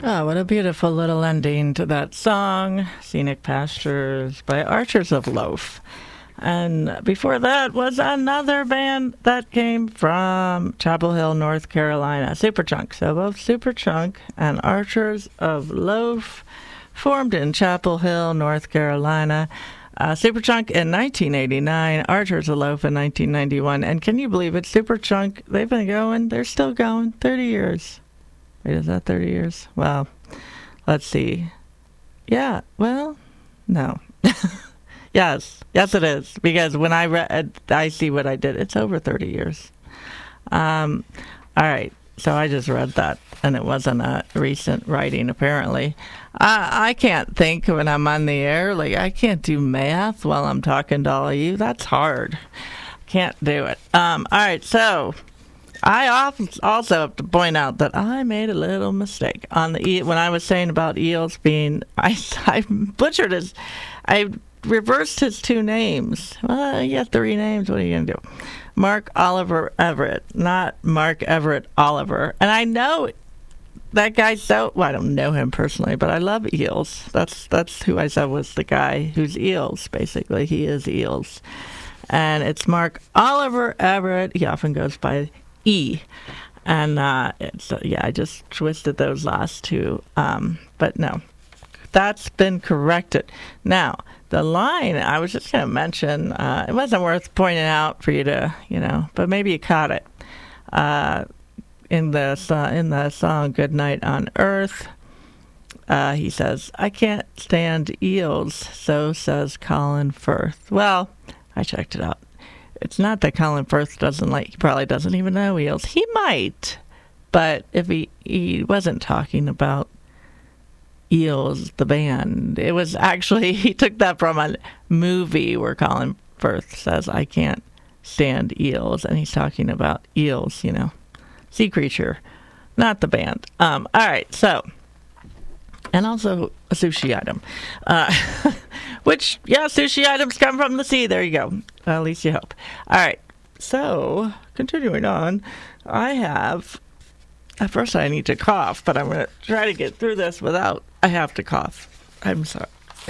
Oh, what a beautiful little ending to that song, Scenic Pastures by Archers of Loaf. And before that was another band that came from Chapel Hill, North Carolina, Superchunk. So both Superchunk and Archers of Loaf formed in Chapel Hill, North Carolina. Superchunk in 1989, Archers of Loaf in 1991. And can you believe it? Superchunk, they've been going, they're still going, 30 years. Wait, is that 30 years? Well, let's see. Yeah, well, no. Yes, it is. Because when I read, I see what I did. It's over 30 years. All right, so I just read that, and it wasn't a recent writing, apparently. I can't think when I'm on the air. Like, I can't do math while I'm talking to all of you. That's hard. Can't do it. All right, so I also have to point out that I made a little mistake on the when I was saying about Eels being. I butchered his. I reversed his two names. Well, you have three names. What are you gonna do? Mark Oliver Everett, not Mark Everett Oliver. And I know that guy. Well, I don't know him personally, but I love Eels. That's who I said was the guy who's Eels. Basically, he is Eels, and it's Mark Oliver Everett. He often goes by E, and I just twisted those last two, but no, that's been corrected. Now, the line I was just going to mention, it wasn't worth pointing out for you to, but maybe you caught it in the song "Good Night on Earth." He says, "I can't stand eels, so says Colin Firth." Well, I checked it out. It's not that Colin Firth he probably doesn't even know eels. He might, but if he wasn't talking about Eels, the band. It was actually, he took that from a movie where Colin Firth says, "I can't stand eels," and he's talking about eels, sea creature, not the band. All right, so, and also a sushi item. Which, yeah, sushi items come from the sea. There you go. Well, at least you hope. All right. So, continuing on, at first I need to cough, but I'm going to try to get through this without I have to cough. I'm sorry.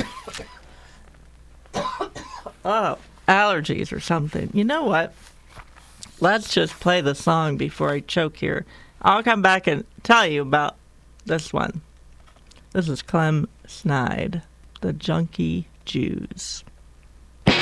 Oh, allergies or something. You know what? Let's just play the song before I choke here. I'll come back and tell you about this one. This is Clem Snide, The Junkie Jews.